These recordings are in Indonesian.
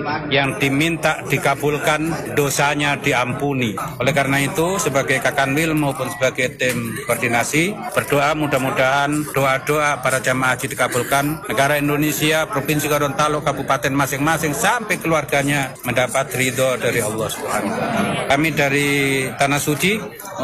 yang diminta dikabulkan, dosanya diampuni. Oleh karena itu, sebagai Kakanwil maupun sebagai tim koordinasi, berdoa mudah-mudahan doa-doa para jamaah haji dikabulkan, negara Indonesia, Provinsi Gorontalo, kabupaten masing-masing sampai keluarganya mendapat ridho dari Allah Subhanahu wa Ta'ala. Kami dari Tanah Suci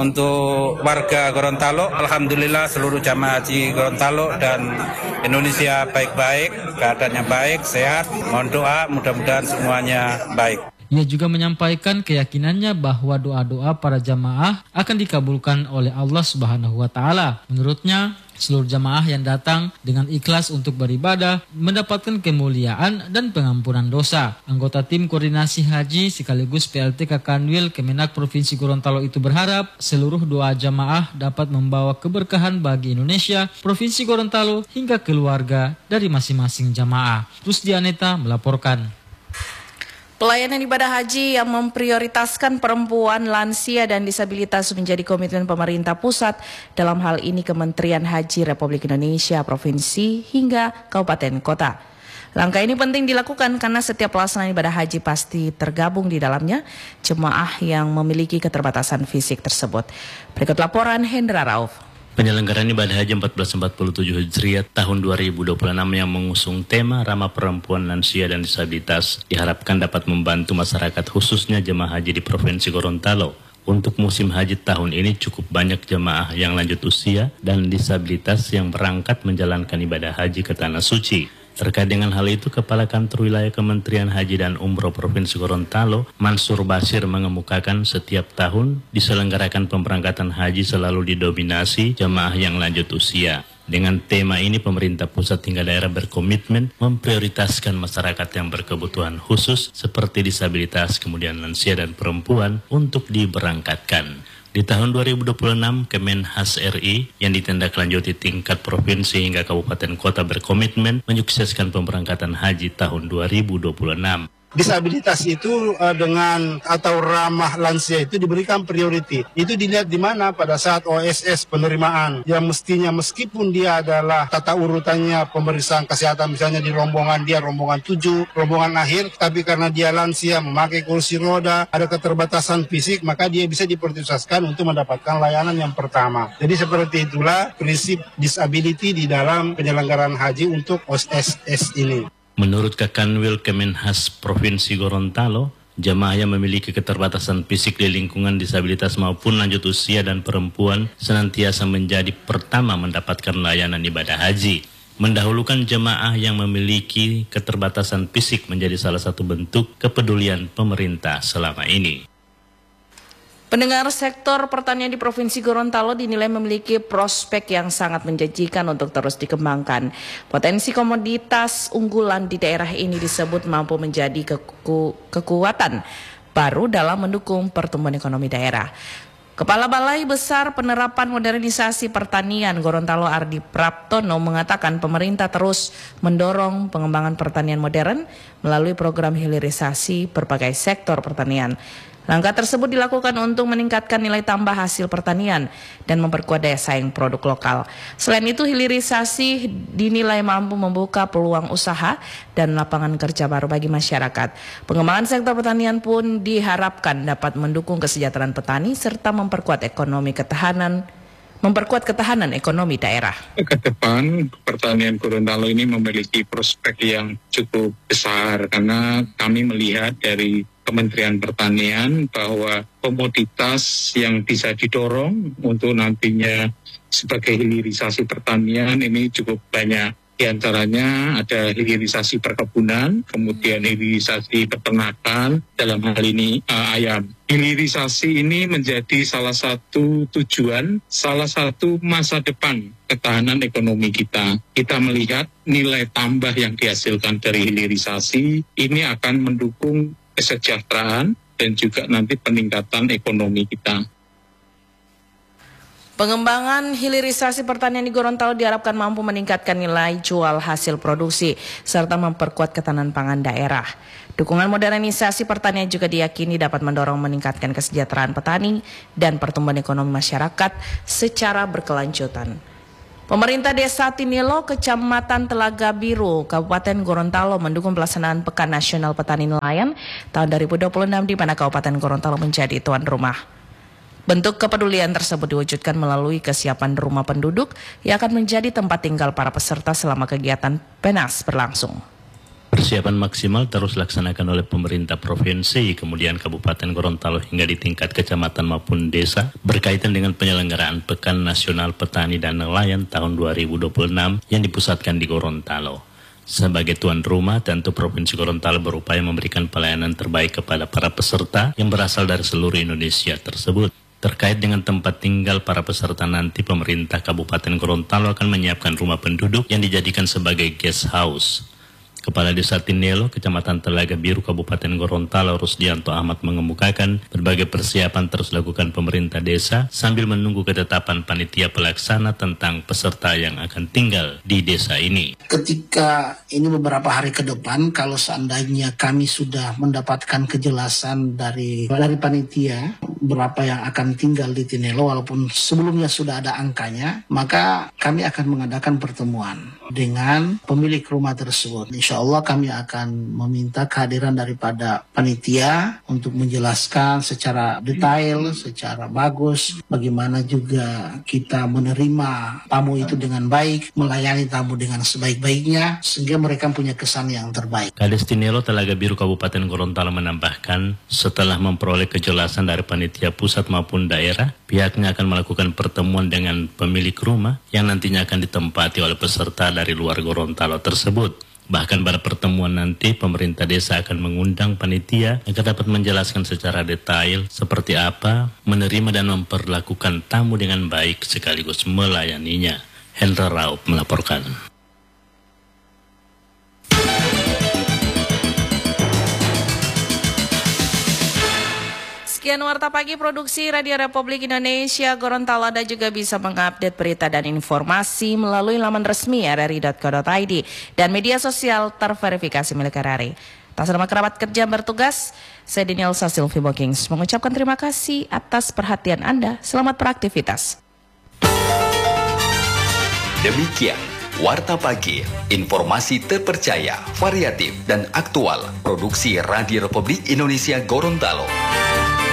untuk warga Gorontalo, alhamdulillah seluruh jamaah haji Gorontalo dan Indonesia baik-baik, keadaannya baik, sehat. Mohon doa, mudah-mudahan semuanya baik. Ia juga menyampaikan keyakinannya bahwa doa-doa para jamaah akan dikabulkan oleh Allah Subhanahu wa Ta'ala. Menurutnya, seluruh jamaah yang datang dengan ikhlas untuk beribadah mendapatkan kemuliaan dan pengampunan dosa. Anggota tim koordinasi haji sekaligus PLT Kakanwil Kemenak Provinsi Gorontalo itu berharap seluruh doa jamaah dapat membawa keberkahan bagi Indonesia, Provinsi Gorontalo hingga keluarga dari masing-masing jamaah. Rusdi Aneta melaporkan. Pelayanan ibadah haji yang memprioritaskan perempuan, lansia, dan disabilitas menjadi komitmen pemerintah pusat, dalam hal ini Kementerian Haji Republik Indonesia, provinsi, hingga kabupaten kota. Langkah ini penting dilakukan karena setiap pelaksanaan ibadah haji pasti tergabung di dalamnya jemaah yang memiliki keterbatasan fisik tersebut. Berikut laporan Hendra Rauf. Penyelenggaraan ibadah haji 1447 Hijriah tahun 2026 yang mengusung tema ramah perempuan, lansia, dan disabilitas diharapkan dapat membantu masyarakat khususnya jemaah haji di Provinsi Gorontalo. Untuk musim haji tahun ini cukup banyak jemaah yang lanjut usia dan disabilitas yang berangkat menjalankan ibadah haji ke Tanah Suci. Terkait dengan hal itu, Kepala Kantor Wilayah Kementerian Haji dan Umroh Provinsi Gorontalo, Mansur Basir, mengemukakan setiap tahun diselenggarakan pemberangkatan haji selalu didominasi jemaah yang lanjut usia. Dengan tema ini, pemerintah pusat hingga daerah berkomitmen memprioritaskan masyarakat yang berkebutuhan khusus seperti disabilitas, kemudian lansia dan perempuan untuk diberangkatkan. Di tahun 2026, Kemenhas RI yang ditindaklanjuti tingkat provinsi hingga kabupaten kota berkomitmen menyukseskan pemberangkatan haji tahun 2026. Disabilitas itu dengan atau ramah lansia itu diberikan priority. Itu dilihat di mana pada saat OSS penerimaan yang mestinya meskipun dia adalah tata urutannya pemeriksaan kesehatan misalnya di rombongan dia rombongan 7, rombongan akhir, tapi karena dia lansia memakai kursi roda, ada keterbatasan fisik, maka dia bisa diprioritaskan untuk mendapatkan layanan yang pertama. Jadi seperti itulah prinsip disability di dalam penyelenggaraan haji untuk OSS ini. Menurut Kakanwil Kemenhas Provinsi Gorontalo, jemaah yang memiliki keterbatasan fisik di lingkungan disabilitas maupun lanjut usia dan perempuan senantiasa menjadi pertama mendapatkan layanan ibadah haji. Mendahulukan jemaah yang memiliki keterbatasan fisik menjadi salah satu bentuk kepedulian pemerintah selama ini. Pendengar, sektor pertanian di Provinsi Gorontalo dinilai memiliki prospek yang sangat menjanjikan untuk terus dikembangkan. Potensi komoditas unggulan di daerah ini disebut mampu menjadi kekuatan baru dalam mendukung pertumbuhan ekonomi daerah. Kepala Balai Besar Penerapan Modernisasi Pertanian Gorontalo Ardi Praptono mengatakan pemerintah terus mendorong pengembangan pertanian modern melalui program hilirisasi berbagai sektor pertanian. Langkah tersebut dilakukan untuk meningkatkan nilai tambah hasil pertanian dan memperkuat daya saing produk lokal. Selain itu, hilirisasi dinilai mampu membuka peluang usaha dan lapangan kerja baru bagi masyarakat. Pengembangan sektor pertanian pun diharapkan dapat mendukung kesejahteraan petani serta memperkuat ketahanan ekonomi daerah. Ke depan, pertanian Gorontalo ini memiliki prospek yang cukup besar karena kami melihat dari Kementerian Pertanian bahwa komoditas yang bisa didorong untuk nantinya sebagai hilirisasi pertanian ini cukup banyak. Di antaranya ada hilirisasi perkebunan, kemudian hilirisasi peternakan, dalam hal ini ayam. Hilirisasi ini menjadi salah satu tujuan, salah satu masa depan ketahanan ekonomi kita. Kita melihat nilai tambah yang dihasilkan dari hilirisasi ini akan mendukung kesejahteraan dan juga nanti peningkatan ekonomi kita. Pengembangan hilirisasi pertanian di Gorontalo diharapkan mampu meningkatkan nilai jual hasil produksi serta memperkuat ketahanan pangan daerah. Dukungan modernisasi pertanian juga diyakini dapat mendorong meningkatkan kesejahteraan petani dan pertumbuhan ekonomi masyarakat secara berkelanjutan. Pemerintah Desa Tinilo, Kecamatan Telaga Biru, Kabupaten Gorontalo mendukung pelaksanaan Pekan Nasional Petani Nelayan tahun 2026 di mana Kabupaten Gorontalo menjadi tuan rumah. Bentuk kepedulian tersebut diwujudkan melalui kesiapan rumah penduduk yang akan menjadi tempat tinggal para peserta selama kegiatan PENAS berlangsung. Persiapan maksimal terus dilaksanakan oleh pemerintah provinsi, kemudian Kabupaten Gorontalo hingga di tingkat kecamatan maupun desa berkaitan dengan penyelenggaraan Pekan Nasional Petani dan Nelayan tahun 2026 yang dipusatkan di Gorontalo. Sebagai tuan rumah, tentu Provinsi Gorontalo berupaya memberikan pelayanan terbaik kepada para peserta yang berasal dari seluruh Indonesia tersebut. Terkait dengan tempat tinggal para peserta nanti, pemerintah Kabupaten Gorontalo akan menyiapkan rumah penduduk yang dijadikan sebagai guest house. Kepala Desa Tinelo, Kecamatan Telaga Biru, Kabupaten Gorontalo, Rusdianto Ahmad mengemukakan berbagai persiapan terus dilakukan pemerintah desa sambil menunggu ketetapan panitia pelaksana tentang peserta yang akan tinggal di desa ini. Ketika ini beberapa hari ke depan, kalau seandainya kami sudah mendapatkan kejelasan dari panitia berapa yang akan tinggal di Tinelo, walaupun sebelumnya sudah ada angkanya, maka kami akan mengadakan pertemuan dengan pemilik rumah tersebut. Insya Allah kami akan meminta kehadiran daripada panitia untuk menjelaskan secara detail, secara bagus, bagaimana juga kita menerima tamu itu dengan baik, melayani tamu dengan sebaik-baiknya, sehingga mereka punya kesan yang terbaik. Kades Tinelo Telaga Biru Kabupaten Gorontalo menambahkan, setelah memperoleh kejelasan dari panitia pusat maupun daerah, pihaknya akan melakukan pertemuan dengan pemilik rumah yang nantinya akan ditempati oleh peserta dari luar Gorontalo tersebut. Bahkan pada pertemuan nanti, pemerintah desa akan mengundang panitia agar dapat menjelaskan secara detail seperti apa menerima dan memperlakukan tamu dengan baik sekaligus melayaninya. Hendra Raup melaporkan. Sekian Warta Pagi Produksi Radio Republik Indonesia Gorontalo. Anda juga bisa mengupdate berita dan informasi melalui laman resmi rri.co.id dan media sosial terverifikasi milik RRI. Atas nama kerabat kerja bertugas, saya Danielsa Silvi Bokings mengucapkan terima kasih atas perhatian Anda. Selamat beraktivitas. Demikian Warta Pagi, informasi terpercaya, variatif, dan aktual. Produksi Radio Republik Indonesia Gorontalo.